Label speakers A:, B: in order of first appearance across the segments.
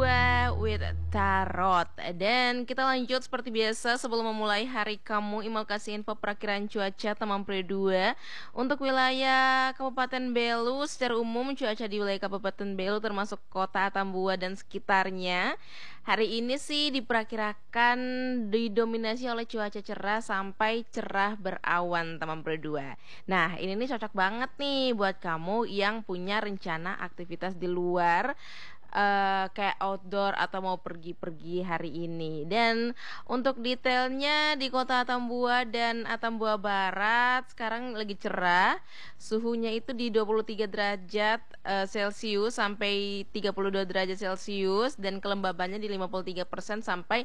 A: berdua with Tarot. Dan kita lanjut seperti biasa sebelum memulai hari kamu, Imal kasih info perakiraan cuaca teman berdua. Untuk wilayah Kabupaten Belu secara umum, cuaca di wilayah Kabupaten Belu termasuk kota Atambua dan sekitarnya hari ini sih diperkirakan didominasi oleh cuaca cerah sampai cerah berawan teman berdua. Nah, ini nih cocok banget nih buat kamu yang punya rencana aktivitas di luar, kayak outdoor atau mau pergi-pergi hari ini. Dan untuk detailnya di kota Atambua dan Atambua Barat sekarang lagi cerah. Suhunya itu di 23 derajat Celcius sampai 32 derajat Celcius dan kelembabannya di 53% sampai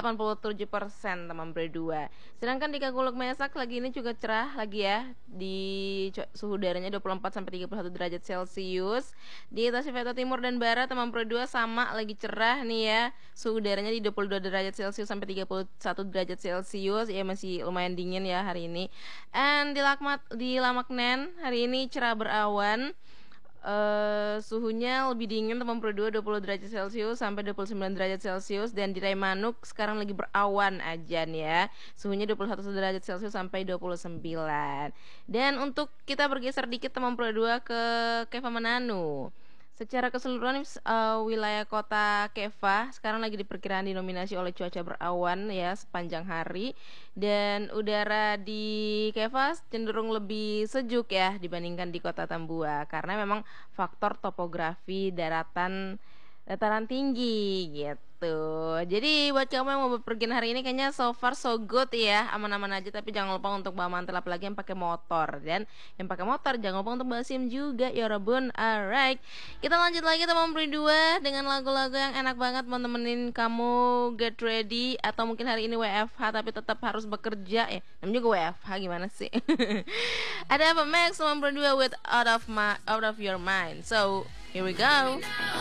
A: 87% teman berdua. Sedangkan di Kaguluk Mesak lagi ini juga cerah lagi ya. Di suhu udaranya 24 sampai 31 derajat Celcius. Di Tasifeto Timur dan Barat teman berdua sama lagi cerah nih ya. Suhu udaranya di 22 derajat Celcius sampai 31 derajat Celcius. Ya masih lumayan dingin ya hari ini. And di Lamaknen hari ini cerah berawan. Suhunya lebih dingin teman berdua 20 derajat Celcius sampai 29 derajat Celcius. Dan di Raimanuk sekarang lagi berawan aja nih ya. Suhunya 21 derajat Celcius sampai 29. Dan untuk kita bergeser dikit teman berdua ke Keva Mananu. Secara keseluruhan wilayah kota Keva sekarang lagi diperkirakan dinominasi oleh cuaca berawan ya sepanjang hari. Dan udara di Keva cenderung lebih sejuk ya dibandingkan di kota Tambua, karena memang faktor topografi dataran tinggi gitu. Jadi buat kamu yang mau bepergian hari ini kayaknya so far so good ya, aman-aman aja. Tapi jangan lupa untuk bawa mantel, apalagi yang pakai motor. Dan yang pakai motor jangan lupa untuk bawa SIM juga ya Rabun. Alright, kita lanjut lagi teman berdua dengan lagu-lagu yang enak banget mau nemenin kamu get ready. Atau mungkin hari ini WFH tapi tetap harus bekerja ya. Namanya juga WFH, gimana sih? Ada apa Max teman berdua with out of your mind. So here we go.